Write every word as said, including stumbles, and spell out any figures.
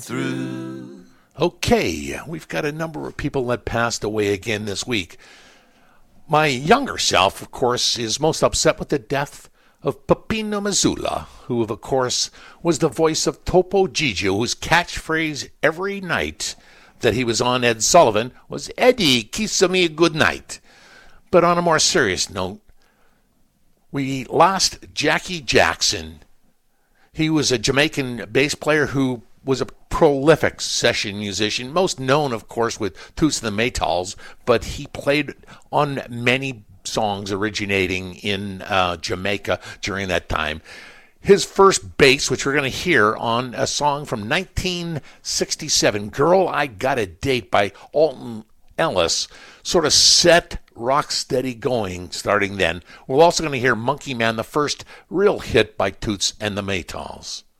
Through. Okay, we've got a number of people that passed away again this week. My younger self, of course, is most upset with the death of Peppino Missoula, who, of course, was the voice of Topo Gigio, whose catchphrase every night that he was on Ed Sullivan was, "Eddie, kiss me good night." But on a more serious note, we lost Jackie Jackson. He was a Jamaican bass player who was a prolific session musician, most known, of course, with Toots and the Maytals, but he played on many songs originating in uh, Jamaica during that time. His first bass, which we're going to hear on a song from nineteen sixty-seven, Girl, I Got a Date by Alton Ellis, sort of set Rocksteady going starting then. We're also going to hear Monkey Man, the first real hit by Toots and the Maytals.